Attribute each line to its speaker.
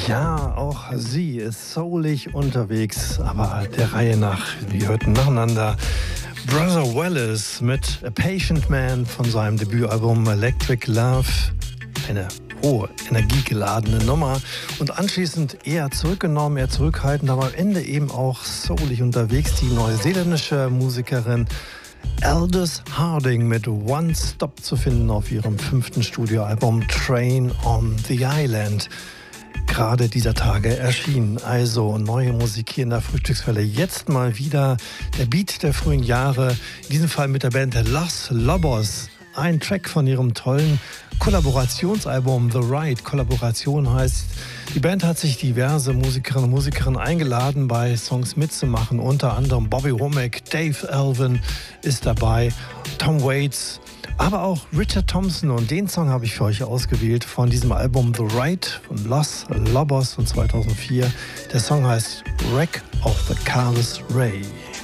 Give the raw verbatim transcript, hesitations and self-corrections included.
Speaker 1: Ja, auch sie ist soulig unterwegs, aber der Reihe nach. Wir hörten nacheinander Brother Wallace mit A Patient Man von seinem Debütalbum Electric Love. Eine hohe, energiegeladene Nummer und anschließend eher zurückgenommen, eher zurückhaltend, aber am Ende eben auch soulig unterwegs. Die neuseeländische Musikerin Aldous Harding mit One Stop zu finden auf ihrem fünften Studioalbum Train on the Island. Gerade dieser Tage erschienen. Also neue Musik hier in der Frühstückswelle. Jetzt mal wieder der Beat der frühen Jahre. In diesem Fall mit der Band Los Lobos. Ein Track von ihrem tollen Kollaborationsalbum The Ride. Kollaboration heißt, die Band hat sich diverse Musikerinnen und Musiker eingeladen, bei Songs mitzumachen. Unter anderem Bobby Womack, Dave Alvin ist dabei, Tom Waits, aber auch Richard Thompson. Und den Song habe ich für euch ausgewählt von diesem Album The Ride von Los Lobos von zweitausendvier. Der Song heißt Wreck of the Carlos Ray.